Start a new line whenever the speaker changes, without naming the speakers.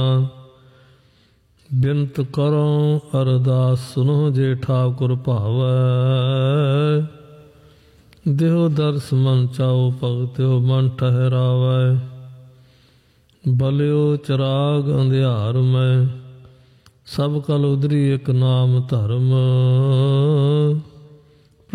ਬਿਨਤ ਕਰੋ ਅਰਦਾਸ ਸੁਨੋ ਜੇ ਠਾਕੁਰ ਭਾਵੈ। ਦੇਹੁ ਦਰਸ ਮਨ ਚਾਓ ਭਗਤਿਓ ਮਨ ਠਹਿਰਾਵੈ। ਬਲਿਓ ਚਰਾਗ ਅੰਧਿਆਰ ਮੈਂ ਸਭ ਕਲ ਉਦਰੀ ਇਕ ਨਾਮ ਧਰਮ।